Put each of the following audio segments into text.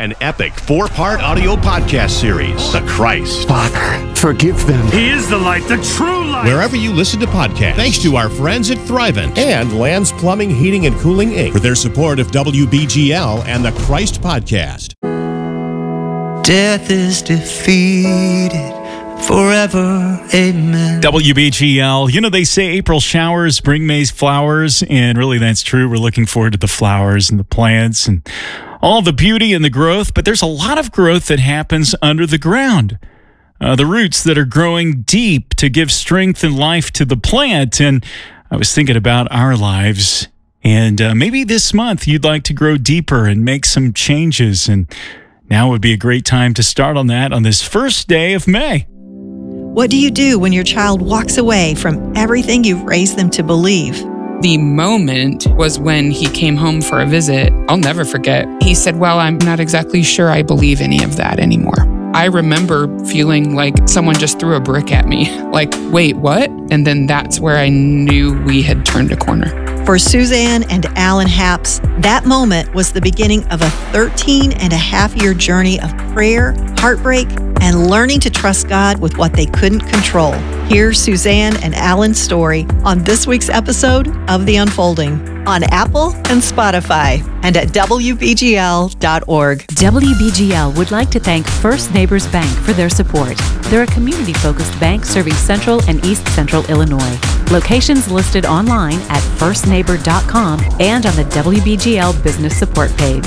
an epic 4-part audio podcast series, The Christ. Father, forgive them. He is the light, the true light. Wherever you listen to podcasts, thanks to our friends at Thrivent and Land's Plumbing, Heating, and Cooling, Inc. for their support of WBGL and The Christ Podcast. Death is defeated forever, amen. WBGL. You know, they say April showers bring May's flowers, and really that's true. We're looking forward to the flowers and the plants and all the beauty and the growth, but there's a lot of growth that happens under the ground. The roots that are growing deep to give strength and life to the plant. And I was thinking about our lives, and maybe this month you'd like to grow deeper and make some changes, and now would be a great time to start on that on this first day of May. What do you do when your child walks away from everything you've raised them to believe? The moment was when he came home for a visit. I'll never forget. He said, well, I'm not exactly sure I believe any of that anymore. I remember feeling like someone just threw a brick at me. Like, wait, what? And then that's where I knew we had turned a corner. For Suzanne and Alan Haps, that moment was the beginning of a 13-and-a-half-year journey of prayer, heartbreak, and learning to trust God with what they couldn't control. Here's Suzanne and Alan's story on this week's episode of The Unfolding on Apple and Spotify and at WBGL.org. WBGL would like to thank First Neighbors Bank for their support. They're a community-focused bank serving Central and East Central Illinois. Locations listed online at firstneighbor.com and on the WBGL Business Support page.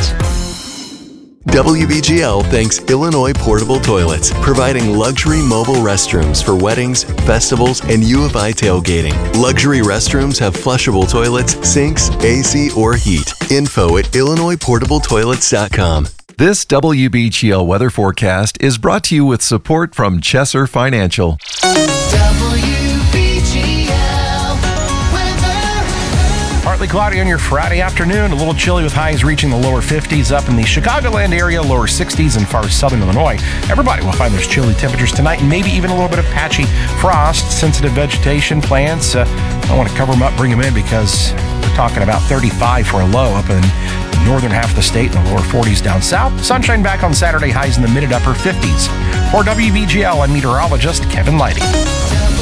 WBGL thanks Illinois Portable Toilets, providing luxury mobile restrooms for weddings, festivals, and U of I tailgating. Luxury restrooms have flushable toilets, sinks, AC, or heat. Info at IllinoisPortableToilets.com. This WBGL weather forecast is brought to you with support from Chesser Financial. Partly cloudy on your Friday afternoon, a little chilly with highs reaching the lower 50s up in the Chicagoland area, lower 60s in far southern Illinois. Everybody will find those chilly temperatures tonight and maybe even a little bit of patchy frost. Sensitive vegetation plants, I want to cover them up, bring them in because we're talking about 35 for a low up in the northern half of the state and the lower 40s down south. Sunshine back on Saturday, highs in the mid and upper 50s. For WBGL, I'm meteorologist Kevin Leidy.